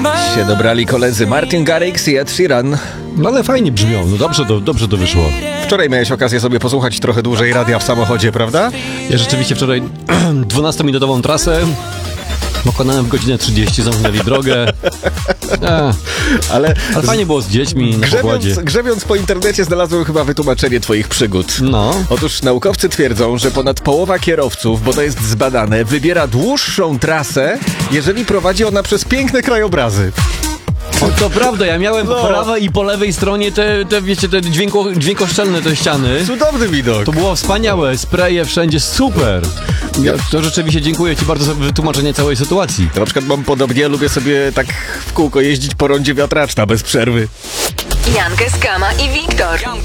się dobrali koledzy Martin Garrix i Ed Sheeran. No ale fajnie brzmią, no dobrze to wyszło. Wczoraj miałeś okazję sobie posłuchać trochę dłużej radia w samochodzie, prawda? Ja rzeczywiście wczoraj 12-minutową trasę pokonałem w godzinę 30, zamknęli drogę. Ale fajnie było z dziećmi na pokładzie. Grzebiąc po internecie znalazłem chyba wytłumaczenie twoich przygód. No. Otóż naukowcy twierdzą, że ponad połowa kierowców, bo to jest zbadane, wybiera dłuższą trasę, jeżeli prowadzi ona przez piękne krajobrazy. To prawda, ja miałem po prawej i po lewej stronie te wiecie, te dźwiękoszczelne te ściany. Cudowny widok. To było wspaniałe, spreje wszędzie, super. To rzeczywiście dziękuję ci bardzo za wytłumaczenie całej sytuacji. Na przykład mam podobnie, lubię sobie tak w kółko jeździć po rondzie wiatraczna bez przerwy. Jan Keskama i Wiktor.